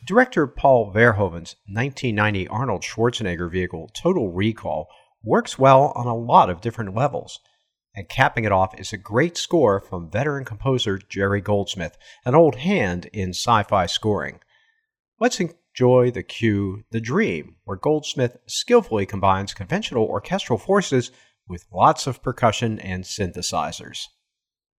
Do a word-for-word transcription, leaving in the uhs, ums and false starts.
Director Paul Verhoeven's nineteen ninety Arnold Schwarzenegger vehicle, Total Recall, works well on a lot of different levels. And capping it off is a great score from veteran composer Jerry Goldsmith, an old hand in sci-fi scoring. Let's enjoy the cue The Dream, where Goldsmith skillfully combines conventional orchestral forces with lots of percussion and synthesizers.